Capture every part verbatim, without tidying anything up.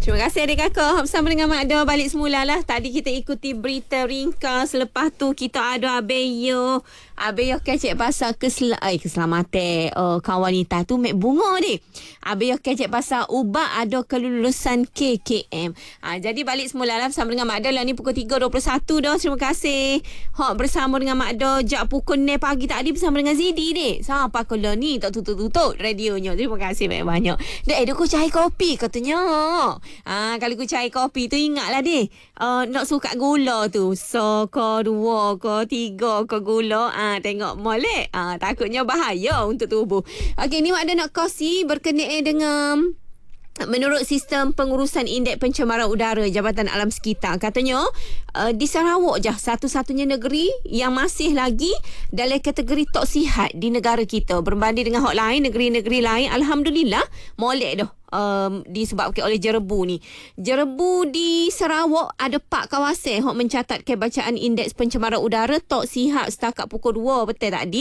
Terima kasih adik kakak. Bersama dengan Mak Do balik semula lah. Tadi kita ikuti berita ringkas. Lepas tu kita ada Abeyo. Abeyo kecek pasal kesel- eh, keselamatan uh, kaum wanita tu mek bunga ni. Abeyo kecek pasal ubah ada kelulusan K K M. Ha, jadi balik semula lah bersama dengan Mak Do. Lah ni pukul tiga dua puluh satu dah. Terima kasih. Hak bersama dengan Mak Do. Jak pukul ni pagi tadi bersama dengan Zidi ni. Sampai kalau ni tak tutup-tutup radionya. Terima kasih banyak-banyak. Dek, dia ku cari kopi katanya. Ah, kalau ku cari kopi tu ingatlah deh. Uh, nak suka gula tu. So, ke dua, ke tiga, ke gula. Ah, tengok molek. Ah, takutnya bahaya untuk tubuh. Okey, ni Mak ada nak kongsi berkenaan dengan menurut sistem pengurusan indeks pencemaran udara Jabatan Alam Sekitar. Katanya uh, di Sarawak je satu-satunya negeri yang masih lagi dalam kategori tak sihat di negara kita. Berbanding dengan hak lain, negeri-negeri lain, Alhamdulillah, molek dah. Um, disebabkan oleh jerebu ni. Jerebu di Sarawak ada empat kawasan yang mencatatkan bacaan indeks pencemaran udara tak sihat setakat pukul dua betul tadi,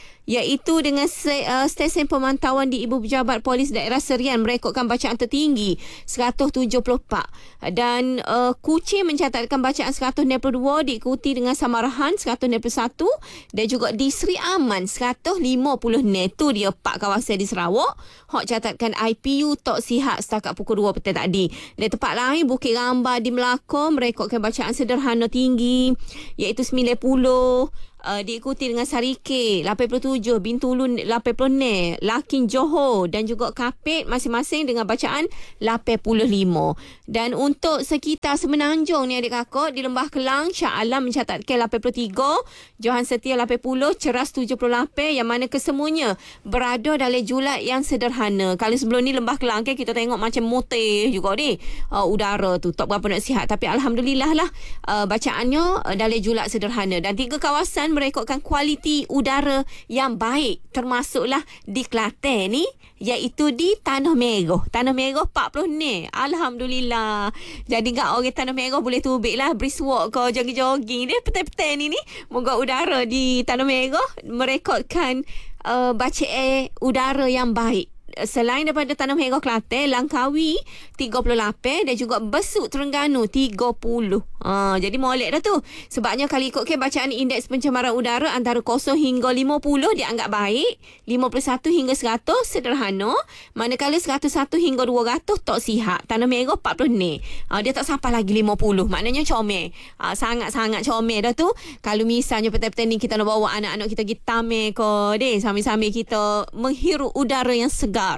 iaitu dengan uh, stesen pemantauan di Ibu Pejabat Polis Daerah Serian merekodkan bacaan tertinggi seratus tujuh puluh empat, dan uh, Kuching mencatatkan bacaan seratus enam puluh dua, diikuti dengan Samarahan seratus enam puluh satu dan juga di Sri Aman seratus lima puluh enam. Tu dia empat kawasan di Sarawak hak catatkan I P U tak sihat setakat pukul dua petang tadi. Dan tempat lain Bukit Rambah di Melaka merekodkan bacaan sederhana tinggi iaitu sembilan puluh. Uh, diikuti dengan Sarike lapan puluh tujuh, Bintulu lapan puluh enam, Lakin Johor dan juga Kapit masing-masing dengan bacaan lapan puluh lima. Dan untuk sekitar Semenanjung ni adik kakak, di Lembah Kelang Shah Alam mencatatkan lapan puluh tiga, Johan Setia lapan puluh, Ceras tujuh puluh lapan, yang mana kesemuanya berada dalam julat yang sederhana. Kalau sebelum ni Lembah Kelang kan kita tengok macam mutih juga ni uh, udara tu tak berapa nak sihat, tapi Alhamdulillah lah uh, bacaannya uh, dalam julat sederhana. Dan tiga kawasan merekodkan kualiti udara yang baik, termasuklah di Kelantan ni, iaitu di Tanah Merah. Tanah Merah empat puluh ni. Alhamdulillah. Jadi kan orang Tanah Merah boleh tubik lah brisk walk ke jogging-jogging dia petang-petang ni ni. Moga udara di Tanah Merah merekodkan uh, bacaan udara yang baik. Selain daripada Tanah Merah Kelantan, Langkawi tiga puluh lapan dan juga Besut Terengganu tiga puluh. Ha, jadi molek dah tu. Sebabnya kalau ikutkan bacaan indeks pencemaran udara antara kosong hingga lima puluh dianggap baik, lima puluh satu hingga seratus sederhana, manakala seratus satu hingga dua ratus tak sihat. Tanah Merah empat puluh ni. Ha, dia tak sampai lagi lima puluh. Maknanya comel. Ha, sangat-sangat comel dah tu. Kalau misalnya petang-petang ni kita nak bawa anak-anak kita pergi tamer ke, deh, sambil-sambil kita menghirup udara yang segar.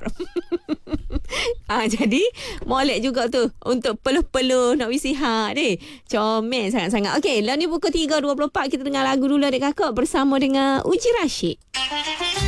Ah, jadi molek juga tu untuk peluh-peluh nak bersihat deh. Comel sangat-sangat. Okey, lah ni pukul tiga dua puluh empat, kita dengar lagu dulu adik kakak bersama dengan Uji Rashid.